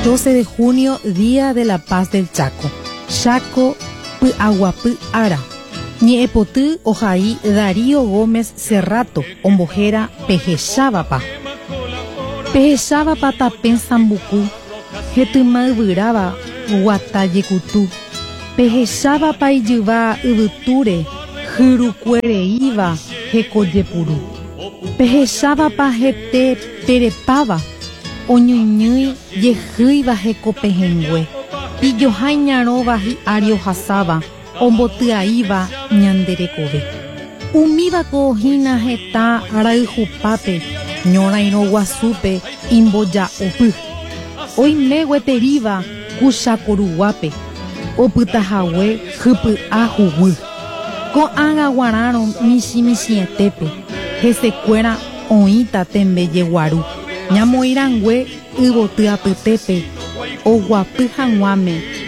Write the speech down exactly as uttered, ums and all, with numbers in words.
doce de junio, Día de la Paz del Chaco. Chaco, Pyaguapy Ara. Ñe'ẽpoty ohai Darío Gómez Cerrato, ombojera Pehecháva-pa. Pehecháva-pa tape Sambuku, hetýma yvyráva guata jekutu. Pehecháva-pa ijyva yvytúre, hyrukuereíva hekojepuru. Pehecháva-pa hete terepáva, oñyñýi jehýiva hekopehẽngue. Ijohaiñaróva hi'ári ohasáva, ombotya'íva ñanderekove. Umívako ohína heta rayhupápe, ñorairõ guasúpe imboja'opy. Oime gueteríva kuchakoruguápe, opytahague hypy'a huguy. Ko'ág̃a g̃uarãrõ michĩmichĩetépe, hesekuéra oĩta tembeje guaru. Ñamoĩrangue yvoty apytépe, oguapy hag̃uáme